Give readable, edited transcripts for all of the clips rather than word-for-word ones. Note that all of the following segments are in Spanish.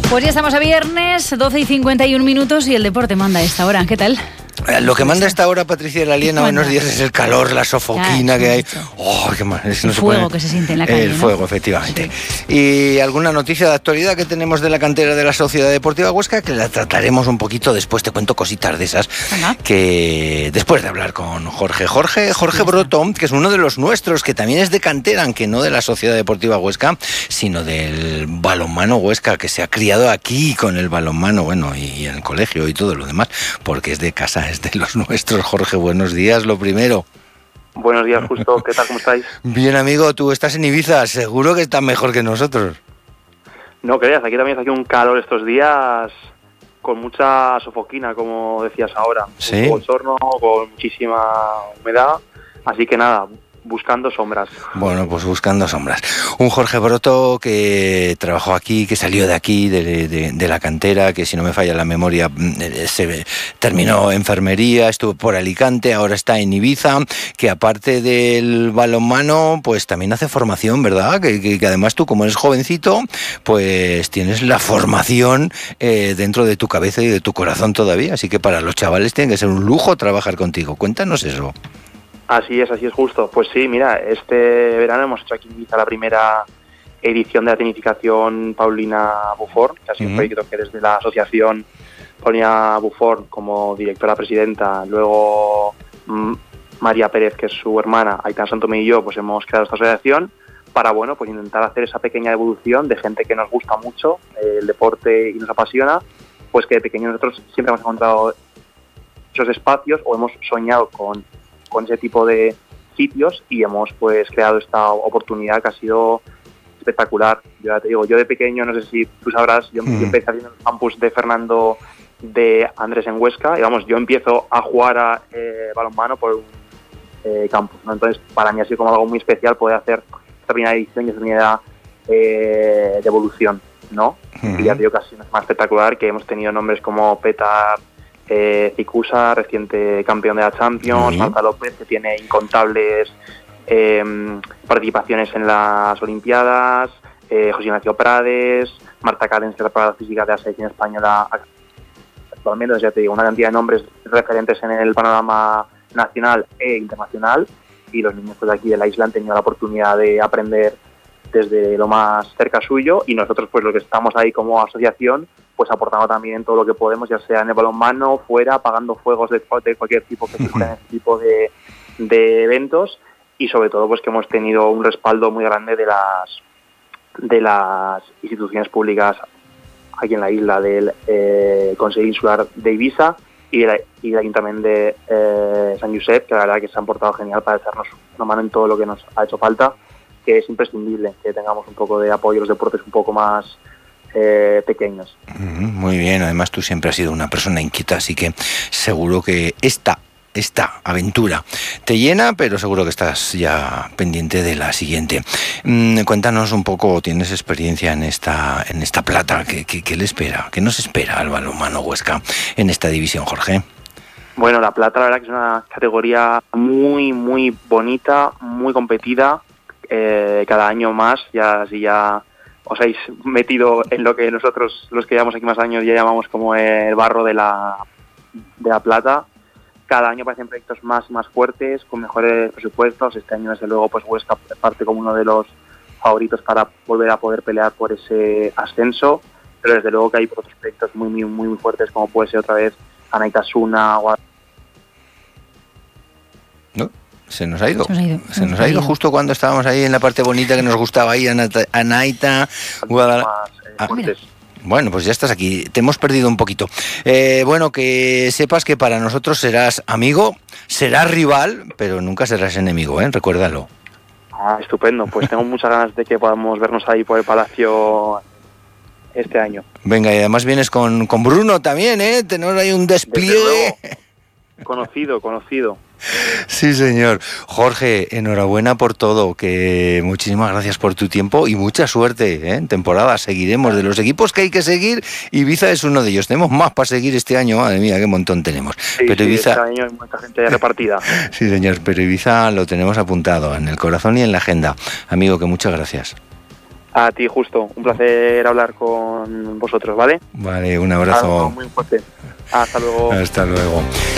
Pues ya estamos a viernes, 12:51 y el deporte manda a esta hora. ¿Qué tal? Lo que manda a esta hora, Patricia La Liena, buenos días, es el calor, la sofoquina que hay. ¡Oh, qué mal! El fuego que se siente en la calle, El fuego, efectivamente. Sí. Y alguna noticia de actualidad que tenemos de la cantera de la Sociedad Deportiva Huesca, que la trataremos un poquito después. Te cuento cositas de esas, que después de hablar con Jorge Broto, que es uno de los nuestros, que también es de cantera, aunque no de la Sociedad Deportiva Huesca, sino del balonmano Huesca, que se ha criado aquí con el balonmano, bueno, y en el colegio y todo lo demás, porque es de casa, es de los nuestros. Jorge, buenos días, lo primero. Buenos días, Justo. ¿Qué tal? ¿Cómo estáis? Bien, amigo, tú estás en Ibiza, seguro que estás mejor que nosotros. No creas, aquí también hace un calor estos días con mucha sofoquina, como decías ahora. Sí. Un bochorno, con muchísima humedad, así que nada, buscando sombras. Bueno, pues buscando sombras. Un Jorge Broto que trabajó aquí, que salió de aquí, de la cantera, que si no me falla la memoria, se terminó enfermería, estuvo por Alicante, ahora está en Ibiza, que aparte del balonmano, pues también hace formación, ¿verdad? Que además tú, como eres jovencito, pues tienes la formación dentro de tu cabeza y de tu corazón todavía, así que para los chavales tiene que ser un lujo trabajar contigo. Cuéntanos eso. Así es, Justo. Pues sí, mira, este verano hemos hecho aquí en Ibiza la primera edición de la tecnificación Paulina Bufford, que ha sido un proyecto que desde la asociación Paulina Bufford, como directora presidenta, luego María Pérez, que es su hermana, Aitana Santomé y yo, pues hemos creado esta asociación para, bueno, pues intentar hacer esa pequeña evolución de gente que nos gusta mucho el deporte y nos apasiona, pues que de pequeños nosotros siempre hemos encontrado esos espacios o hemos soñado con ese tipo de sitios y hemos pues creado esta oportunidad que ha sido espectacular. Yo ya te digo, yo de pequeño, no sé si tú sabrás, yo empecé haciendo el campus de Fernando de Andrés en Huesca y vamos, yo empiezo a jugar a balonmano por un campus, ¿no? Entonces para mí ha sido como algo muy especial poder hacer esta primera edición y esta primera de evolución, ¿no? Y ya te digo que ha sido más espectacular, que hemos tenido nombres como Petar, Cicusa, reciente campeón de la Champions, Marta López, que tiene incontables participaciones en las Olimpiadas, José Ignacio Prades, Marta Cadens, que es la preparadora física de la selección española actualmente. Entonces, ya te digo, una cantidad de nombres referentes en el panorama nacional e internacional, y los niños pues, de aquí de la isla han tenido la oportunidad de aprender desde lo más cerca suyo, y nosotros pues los que estamos ahí como asociación pues aportando también todo lo que podemos, ya sea en el balonmano, fuera, apagando fuegos de cualquier tipo que surja en este tipo de eventos, y sobre todo pues que hemos tenido un respaldo muy grande de las instituciones públicas aquí en la isla, del Consejo Insular de Ibiza y del Ayuntamiento de San Josep, que la verdad que se han portado genial para echarnos una mano en todo lo que nos ha hecho falta, que es imprescindible que tengamos un poco de apoyo a los deportes un poco más pequeños. Muy bien, además tú siempre has sido una persona inquieta, así que seguro que esta aventura te llena, pero seguro que estás ya pendiente de la siguiente. Cuéntanos un poco, tienes experiencia en esta plata, ¿qué le espera? ¿Qué nos espera al balonmano Huesca en esta división, Jorge? Bueno, la plata la verdad que es una categoría muy, muy bonita, muy competida, cada año más, ya os habéis metido en lo que nosotros, los que llevamos aquí más años, ya llamamos como el barro de la plata. Cada año aparecen proyectos más y más fuertes, con mejores presupuestos. Este año, desde luego, pues Huesca parte como uno de los favoritos para volver a poder pelear por ese ascenso. Pero desde luego que hay otros proyectos muy, muy, muy fuertes, como puede ser otra vez Anaitasuna o... ¿No? Se nos ha ido justo cuando estábamos ahí en la parte bonita que nos gustaba ahí, Anaita, Guadalajara. Bueno, pues ya estás aquí, te hemos perdido un poquito. Bueno, que sepas que para nosotros serás amigo, serás rival, pero nunca serás enemigo, recuérdalo. Estupendo, pues tengo muchas ganas de que podamos vernos ahí por el Palacio este año. Venga, y además vienes con Bruno también, tenemos ahí un despliegue. Conocido. Sí, señor. Jorge, enhorabuena por todo, que muchísimas gracias por tu tiempo y mucha suerte en temporada. Seguiremos de los equipos que hay que seguir. Ibiza es uno de ellos. Tenemos más para seguir este año. Madre mía, qué montón tenemos. Sí, pero Ibiza... este año hay mucha gente repartida. Sí, señor, pero Ibiza lo tenemos apuntado en el corazón y en la agenda. Amigo, que muchas gracias. A ti, Justo. Un placer hablar con vosotros, ¿vale? Vale, un abrazo. Muy fuerte. Hasta luego. Hasta luego.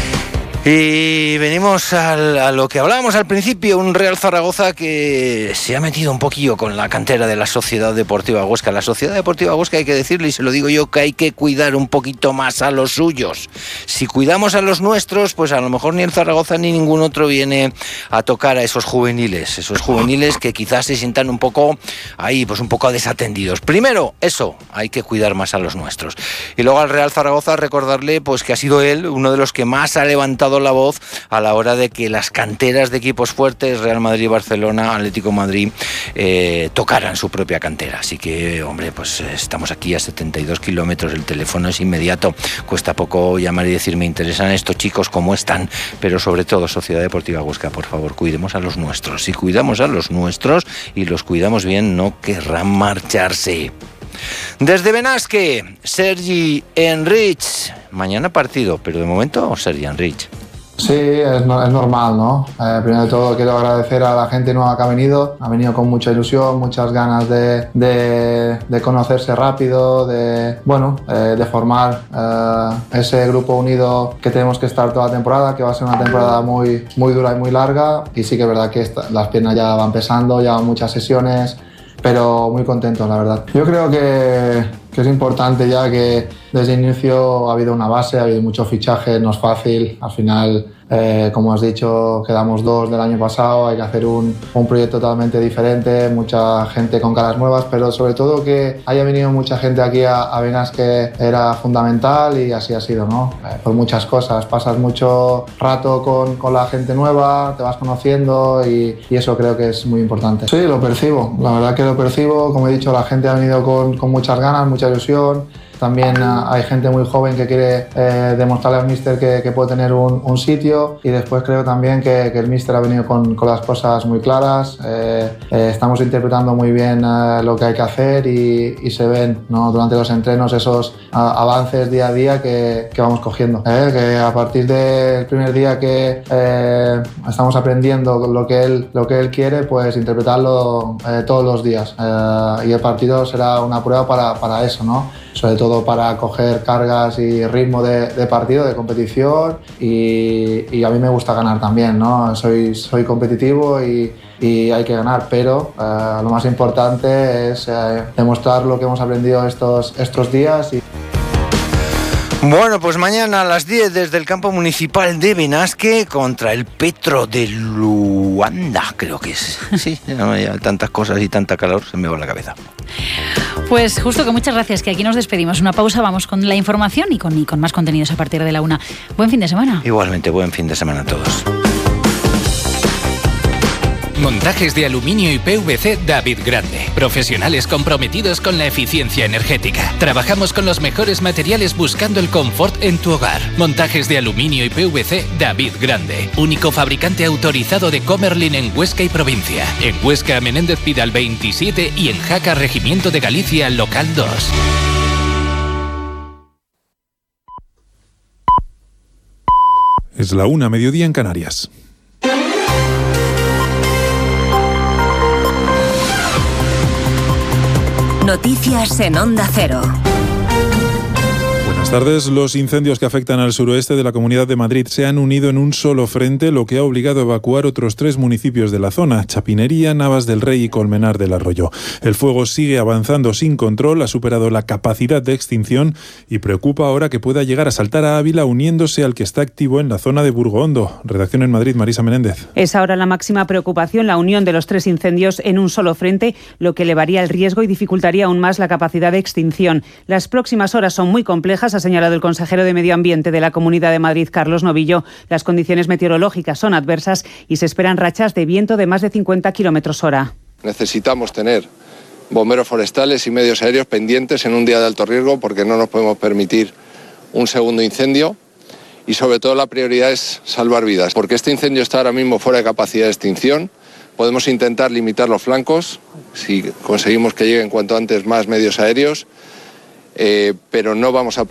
Y venimos a lo que hablábamos al principio, un Real Zaragoza que se ha metido un poquillo con la cantera de la Sociedad Deportiva Huesca. La Sociedad Deportiva Huesca, hay que decirle, y se lo digo yo, que hay que cuidar un poquito más a los suyos. Si cuidamos a los nuestros, pues a lo mejor ni el Zaragoza ni ningún otro viene a tocar a esos juveniles que quizás se sientan un poco ahí, pues un poco desatendidos. Primero, eso, hay que cuidar más a los nuestros. Y luego al Real Zaragoza recordarle pues que ha sido él uno de los que más ha levantado la voz a la hora de que las canteras de equipos fuertes, Real Madrid, Barcelona, Atlético Madrid, tocaran su propia cantera. Así que, hombre, pues estamos aquí a 72 kilómetros, el teléfono es inmediato, cuesta poco llamar y decir, me interesan estos chicos, cómo están, pero sobre todo, Sociedad Deportiva Huesca, por favor, cuidemos a los nuestros. Si cuidamos a los nuestros y los cuidamos bien, no querrán marcharse. Desde Benasque, Sergi Enrich. Mañana partido, pero de momento Sergi Enrich. Sí, es normal, ¿no? Primero de todo quiero agradecer a la gente nueva que ha venido con mucha ilusión, muchas ganas de conocerse rápido, de formar ese grupo unido que tenemos que estar toda la temporada, que va a ser una temporada muy, muy dura y muy larga, y sí que es verdad que las piernas ya van pesando, ya van muchas sesiones, pero muy contentos, la verdad. Yo creo que es importante ya que desde el inicio ha habido una base, ha habido mucho fichaje, no es fácil. Al final, como has dicho, quedamos 2 del año pasado, hay que hacer un proyecto totalmente diferente, mucha gente con caras nuevas, pero sobre todo que haya venido mucha gente aquí a Benasque era fundamental, y así ha sido, ¿no? Por muchas cosas, pasas mucho rato con la gente nueva, te vas conociendo y eso creo que es muy importante. Sí, lo percibo, la verdad que lo percibo. Como he dicho, la gente ha venido con muchas ganas, mucha ilusión. También hay gente muy joven que quiere demostrarle al míster que puede tener un sitio, y después creo también que el míster ha venido con las cosas muy claras. Estamos interpretando muy bien lo que hay que hacer y se ven, ¿no?, durante los entrenos esos avances día a día que vamos cogiendo. Que a partir del primer día que estamos aprendiendo lo que él quiere, pues interpretarlo todos los días. Y el partido será una prueba para eso, ¿no? Sobre todo para coger cargas y ritmo de partido, de competición, y a mí me gusta ganar también, ¿no? Soy competitivo y hay que ganar, pero lo más importante es demostrar lo que hemos aprendido estos días. Bueno, pues mañana a las 10 desde el campo municipal de Benasque contra el Petro de Luanda, creo que es. Sí, no, ya tantas cosas y tanta calor se me va la cabeza. Pues Justo, que muchas gracias, que aquí nos despedimos. Una pausa, vamos con la información y con más contenidos a partir de la 1. Buen fin de semana. Igualmente, buen fin de semana a todos. Montajes de aluminio y PVC David Grande. Profesionales comprometidos con la eficiencia energética. Trabajamos con los mejores materiales buscando el confort en tu hogar. Montajes de aluminio y PVC David Grande. Único fabricante autorizado de Comerlin en Huesca y provincia. En Huesca, Menéndez Pidal 27 y en Jaca, Regimiento de Galicia, local 2. Es la 1, mediodía en Canarias. Noticias en Onda Cero. Buenas tardes. Los incendios que afectan al suroeste de la Comunidad de Madrid se han unido en un solo frente, lo que ha obligado a evacuar otros 3 municipios de la zona: Chapinería, Navas del Rey y Colmenar del Arroyo. El fuego sigue avanzando sin control, ha superado la capacidad de extinción y preocupa ahora que pueda llegar a saltar a Ávila, uniéndose al que está activo en la zona de Burgoondo. Redacción en Madrid, Marisa Menéndez. Es ahora la máxima preocupación, la unión de los 3 incendios en un solo frente, lo que elevaría el riesgo y dificultaría aún más la capacidad de extinción. Las próximas horas son muy complejas, ha señalado el consejero de Medio Ambiente de la Comunidad de Madrid, Carlos Novillo. Las condiciones meteorológicas son adversas y se esperan rachas de viento de más de 50 km/h. Necesitamos tener bomberos forestales y medios aéreos pendientes en un día de alto riesgo, porque no nos podemos permitir un segundo incendio, y sobre todo la prioridad es salvar vidas, porque este incendio está ahora mismo fuera de capacidad de extinción. Podemos intentar limitar los flancos si conseguimos que lleguen cuanto antes más medios aéreos, pero no vamos a poder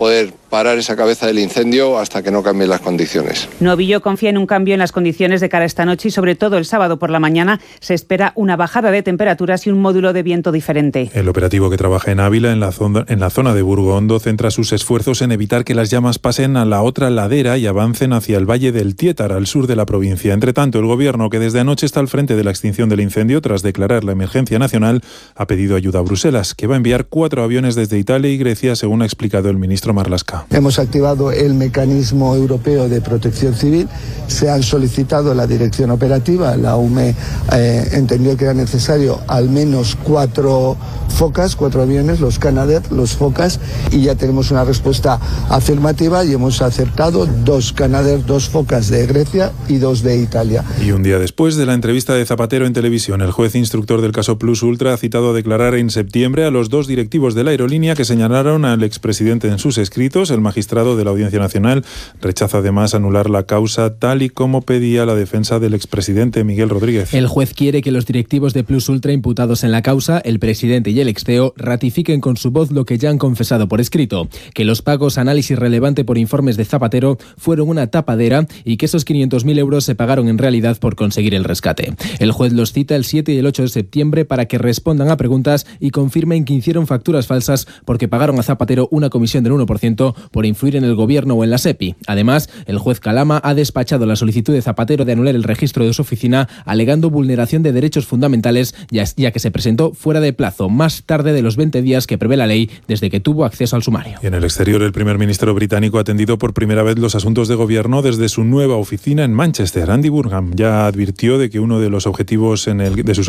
parar esa cabeza del incendio hasta que no cambien las condiciones. Novillo confía en un cambio en las condiciones de cara a esta noche y sobre todo el sábado por la mañana se espera una bajada de temperaturas y un módulo de viento diferente. El operativo que trabaja en Ávila, en la zona de Burgondo, centra sus esfuerzos en evitar que las llamas pasen a la otra ladera y avancen hacia el valle del Tiétar, al sur de la provincia. Entre tanto, el gobierno, que desde anoche está al frente de la extinción del incendio tras declarar la emergencia nacional, ha pedido ayuda a Bruselas, que va a enviar 4 aviones desde Italia y Grecia, según ha explicado el ministro Marlaska. Hemos activado el mecanismo europeo de protección civil, se han solicitado la dirección operativa, la UME entendió que era necesario al menos 4 focas, 4 aviones, los Canadair, los focas, y ya tenemos una respuesta afirmativa y hemos aceptado 2 Canadair, 2 focas de Grecia y 2 de Italia. Y un día después de la entrevista de Zapatero en televisión, el juez instructor del caso Plus Ultra ha citado a declarar en septiembre a los 2 directivos de la aerolínea que señalaron al expresidente en sus escritos. El magistrado de la Audiencia Nacional rechaza además anular la causa tal y como pedía la defensa del expresidente Miguel Rodríguez. El juez quiere que los directivos de Plus Ultra imputados en la causa, el presidente y el ex-CEO, ratifiquen con su voz lo que ya han confesado por escrito, que los pagos análisis relevante por informes de Zapatero fueron una tapadera y que esos 500.000 euros se pagaron en realidad por conseguir el rescate. El juez los cita el 7 y el 8 de septiembre para que respondan a preguntas y confirmen que hicieron facturas falsas porque pagaron a Zapatero una comisión del 1% por influir en el gobierno o en la SEPI. Además, el juez Calama ha despachado la solicitud de Zapatero de anular el registro de su oficina, alegando vulneración de derechos fundamentales, ya que se presentó fuera de plazo, más tarde de los 20 días que prevé la ley desde que tuvo acceso al sumario. Y en el exterior, el primer ministro británico ha atendido por primera vez los asuntos de gobierno desde su nueva oficina en Manchester. Andy Burnham ya advirtió de que uno de sus objetivos en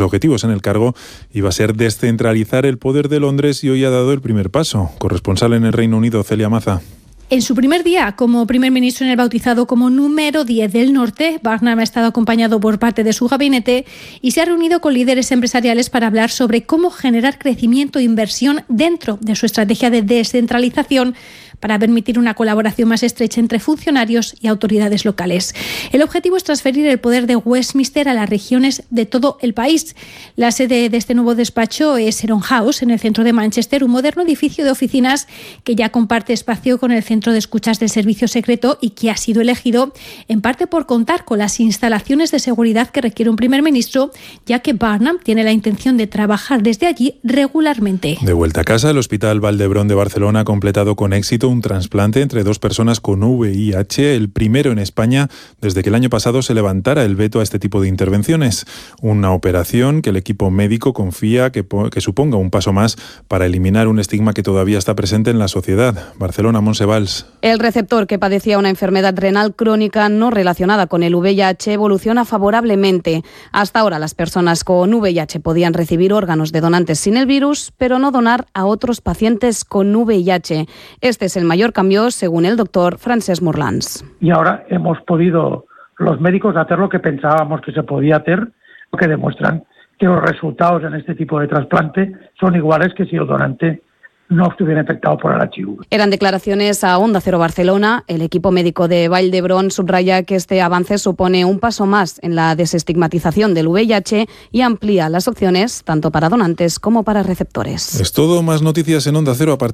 el cargo iba a ser descentralizar el poder de Londres y hoy ha dado el primer paso. Corresponsal en el Reino Unido, Celia Maza. En su primer día como primer ministro en el bautizado como número 10 del norte, Burnham ha estado acompañado por parte de su gabinete y se ha reunido con líderes empresariales para hablar sobre cómo generar crecimiento e inversión dentro de su estrategia de descentralización para permitir una colaboración más estrecha entre funcionarios y autoridades locales. El objetivo es transferir el poder de Westminster a las regiones de todo el país. La sede de este nuevo despacho es Heron House, en el centro de Manchester, un moderno edificio de oficinas que ya comparte espacio con el centro de escuchas del Servicio Secreto y que ha sido elegido en parte por contar con las instalaciones de seguridad que requiere un primer ministro, ya que Burnham tiene la intención de trabajar desde allí regularmente. De vuelta a casa, el Hospital Vall d'Hebron de Barcelona ha completado con éxito un trasplante entre 2 personas con VIH, el primero en España desde que el año pasado se levantara el veto a este tipo de intervenciones. Una operación que el equipo médico confía que suponga un paso más para eliminar un estigma que todavía está presente en la sociedad. Barcelona, Montse Valls. El receptor, que padecía una enfermedad renal crónica no relacionada con el VIH, evoluciona favorablemente. Hasta ahora las personas con VIH podían recibir órganos de donantes sin el virus, pero no donar a otros pacientes con VIH. Este es el mayor cambio, según el doctor Francesc Morlans. Y ahora hemos podido los médicos hacer lo que pensábamos que se podía hacer, lo que demuestran que los resultados en este tipo de trasplante son iguales que si el donante no estuviera afectado por el HIV. Eran declaraciones a Onda Cero Barcelona. El equipo médico de Vall d'Hebron subraya que este avance supone un paso más en la desestigmatización del VIH y amplía las opciones tanto para donantes como para receptores. Es todo, más noticias en Onda Cero a partir